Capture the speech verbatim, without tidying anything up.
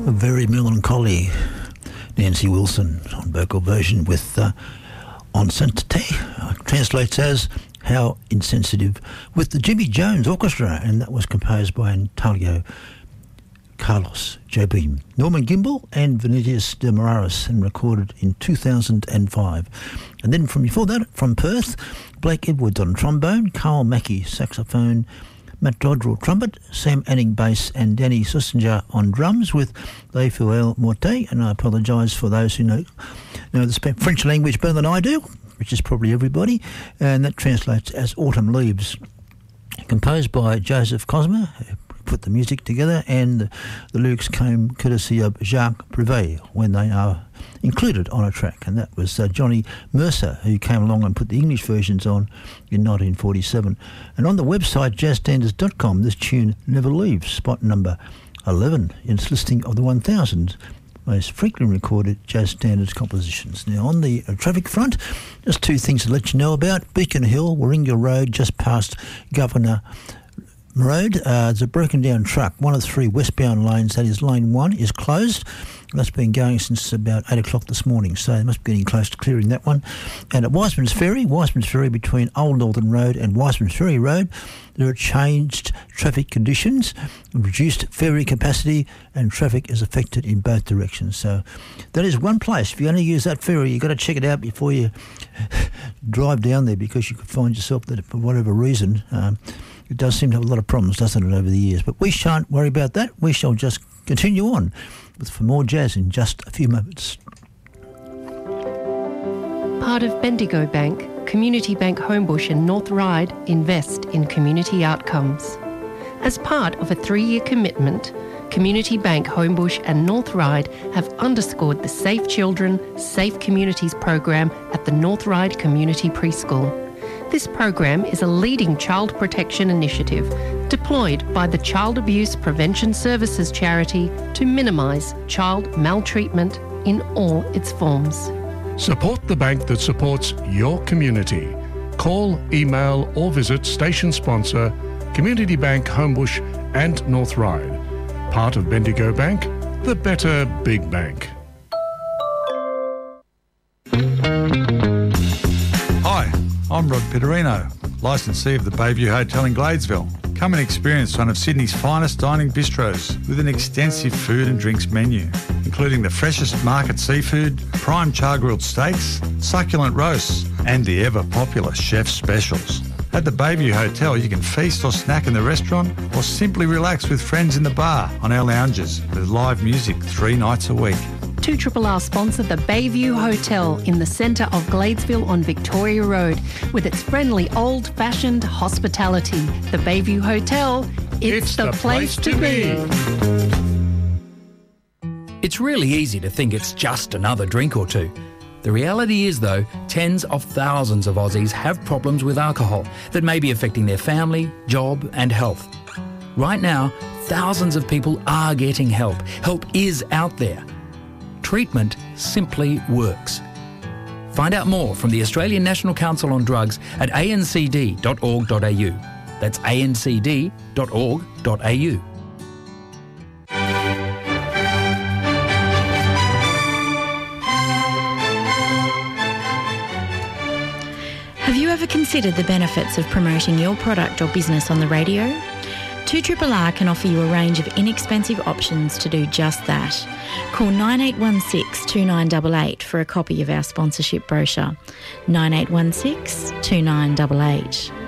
Very melancholy. Nancy Wilson on vocal version with uh, On Sainte, uh, translates as How Insensitive, with the Jimmy Jones Orchestra, and that was composed by Antonio Carlos Jobim, Norman Gimbel and Vinicius de Moraes, and recorded in two thousand five. And then from before that, from Perth, Blake Edwards on trombone, Carl Mackey saxophone, Matt Dodrell trumpet, Sam Anning bass, and Danny Sussinger on drums, with Les Fuel Morte. And I apologise for those who know know the French language better than I do, which is probably everybody, and that translates as Autumn Leaves. Composed by Joseph Cosma, who put the music together, and the, the lyrics came courtesy of Jacques Privé when they are included on a track, and that was uh, Johnny Mercer, who came along and put the English versions on in nineteen forty-seven. And on the website jazz standards dot com, this tune never leaves spot number eleven in its listing of the one thousand most frequently recorded jazz standards compositions. Now, on the uh, traffic front, just two things to let you know about. Beacon Hill, Warringah Road, just past Governor Road. Uh, there's a broken down truck. One of the three westbound lanes, that is lane one, is closed. That's been going since about eight o'clock this morning, so they must be getting close to clearing that one. And at Wiseman's Ferry, Wiseman's Ferry between Old Northern Road and Wiseman's Ferry Road, there are changed traffic conditions, reduced ferry capacity, and traffic is affected in both directions. So that is one place. If you only use that ferry, you've got to check it out before you drive down there, because you could find yourself that for whatever reason, um, it does seem to have a lot of problems, doesn't it, over the years. But we shan't worry about that. We shall just continue on with for more jazz in just a few moments. Part of Bendigo Bank, Community Bank Homebush and North Ryde invest in community outcomes. As part of a three-year commitment, Community Bank Homebush and North Ryde have underscored the Safe Children, Safe Communities program at the North Ryde Community Preschool. This program is a leading child protection initiative deployed by the Child Abuse Prevention Services charity to minimise child maltreatment in all its forms. Support the bank that supports your community. Call, email or visit station sponsor Community Bank Homebush and North Ryde. Part of Bendigo Bank, the better big bank. Hi, I'm Rod Pitterino, licensee of the Bayview Hotel in Gladesville. Come and experience one of Sydney's finest dining bistros with an extensive food and drinks menu, including the freshest market seafood, prime char-grilled steaks, succulent roasts, and the ever-popular chef's specials. At the Bayview Hotel, you can feast or snack in the restaurant or simply relax with friends in the bar on our lounges with live music three nights a week. two R R R sponsor the Bayview Hotel in the centre of Gladesville on Victoria Road with its friendly old-fashioned hospitality. The Bayview Hotel, it's, it's the, the place, place to be. It's really easy to think it's just another drink or two. The reality is, though, tens of thousands of Aussies have problems with alcohol that may be affecting their family, job and health. Right now, thousands of people are getting help. Help is out there. Treatment simply works. Find out more from the Australian National Council on Drugs at a n c d dot org dot a u. That's a n c d dot org dot a u. Have you ever considered the benefits of promoting your product or business on the radio? two R R R can offer you a range of inexpensive options to do just that. Call nine eight one six, two nine eight eight for a copy of our sponsorship brochure. nine eight one six, two nine eight eight.